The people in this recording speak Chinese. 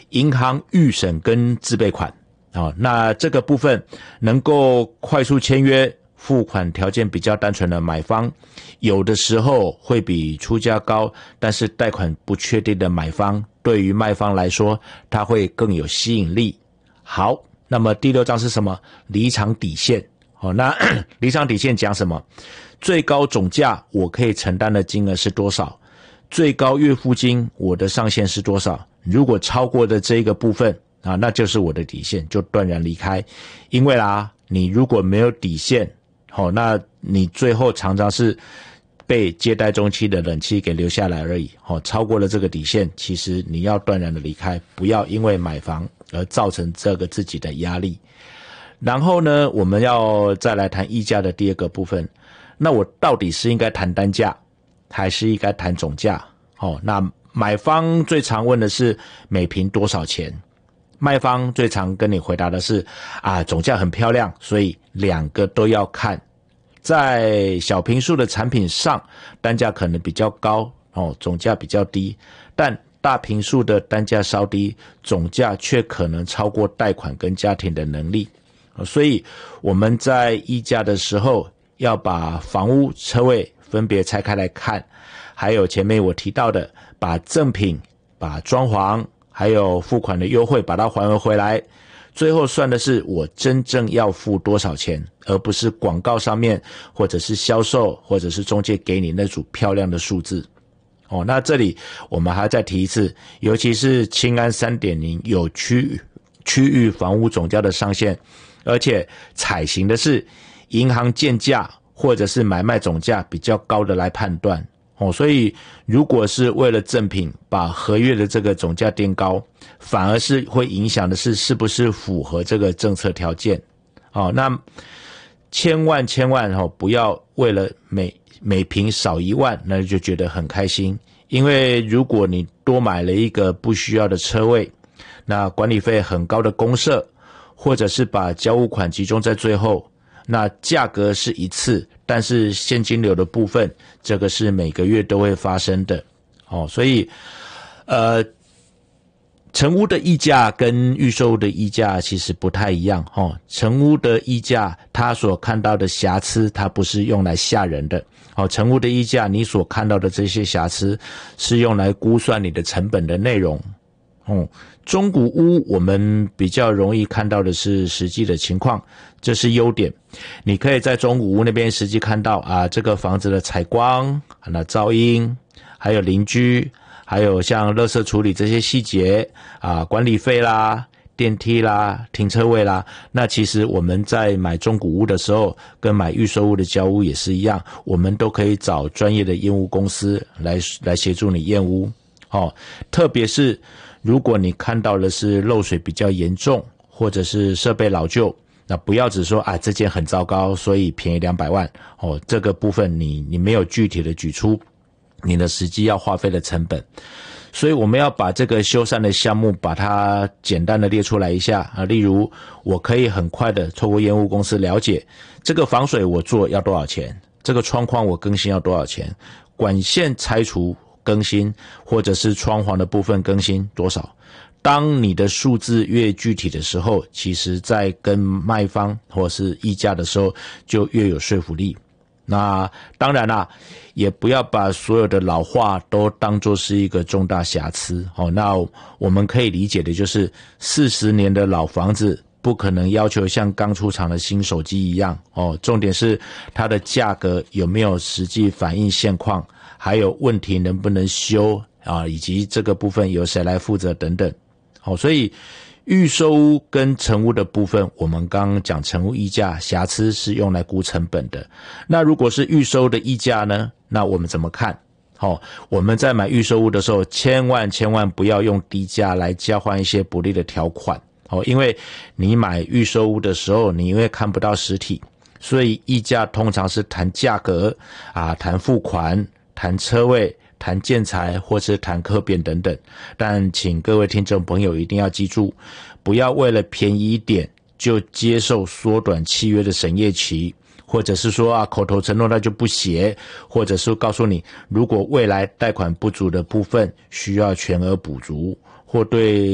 银行预审跟自备款。那这个部分能够快速签约，付款条件比较单纯的买方，有的时候会比出价高，但是贷款不确定的买方，对于卖方来说，它会更有吸引力。好，那么第6章是什么？离场底线。那离场底线讲什么？最高总价我可以承担的金额是多少？最高月付金我的上限是多少？如果超过的这一个部分那就是我的底线，就断然离开。因为你如果没有底线，那你最后常常是被接待中期的冷气给留下来而已。超过了这个底线，其实你要断然的离开，不要因为买房而造成这个自己的压力。然后呢，我们要再来谈议价的第2个部分。那我到底是应该谈单价，还是应该谈总价？那买方最常问的是每坪多少钱？卖方最常跟你回答的是总价很漂亮，所以2个都要看。在小坪数的产品上，单价可能比较高总价比较低，但大坪数的单价稍低，总价却可能超过贷款跟家庭的能力。所以我们在议价的时候，要把房屋车位分别拆开来看，还有前面我提到的，把赠品、把装潢还有付款的优惠把它还回来，最后算的是我真正要付多少钱，而不是广告上面或者是销售或者是中介给你那组漂亮的数字。那这里我们还再提一次，尤其是青安 3.0 有区域房屋总价的上限，而且采行的是银行建价或者是买卖总价比较高的来判断。所以如果是为了赠品把合约的这个总价垫高，反而是会影响的是不是符合这个政策条件。那千万不要为了每坪少1万那就觉得很开心，因为如果你多买了一个不需要的车位，那管理费很高的公设，或者是把交屋款集中在最后，那价格是一次，但是现金流的部分，这个是每个月都会发生的。所以成屋的议价跟预售屋的议价其实不太一样。成屋的议价它所看到的瑕疵，它不是用来吓人的。成屋的议价你所看到的这些瑕疵是用来估算你的成本的内容。中古屋我们比较容易看到的是实际的情况，这是优点。你可以在中古屋那边实际看到这个房子的采光、那噪音，还有邻居，还有像垃圾处理这些细节管理费啦、电梯啦、停车位啦。那其实我们在买中古屋的时候，跟买预售屋的交屋也是一样，我们都可以找专业的验屋公司来协助你验屋。特别是如果你看到的是漏水比较严重，或者是设备老旧，那不要只说这件很糟糕，所以便宜200万。这个部分你没有具体的举出你的实际要花费的成本。所以我们要把这个修缮的项目把它简单的列出来一下例如我可以很快的透过验屋公司了解这个防水我做要多少钱，这个窗框我更新要多少钱，管线拆除更新或者是窗潢的部分更新多少。当你的数字越具体的时候，其实在跟卖方或是议价的时候就越有说服力。那当然啦，也不要把所有的老化都当作是一个重大瑕疵。那我们可以理解的就是40年的老房子不可能要求像刚出厂的新手机一样重点是它的价格有没有实际反映现况，还有问题能不能修以及这个部分由谁来负责等等。所以预售屋跟成屋的部分，我们刚刚讲成屋议价瑕疵是用来估成本的。那如果是预售的议价呢，那我们怎么看？我们在买预售屋的时候，千万不要用低价来交换一些不利的条款。因为你买预售屋的时候，你因为看不到实体，所以议价通常是谈价格谈付款、谈车位、谈建材或是谈客变等等。但请各位听众朋友一定要记住，不要为了便宜一点就接受缩短契约的审验期，或者是说口头承诺那就不写，或者是告诉你如果未来贷款不足的部分需要全额补足，或对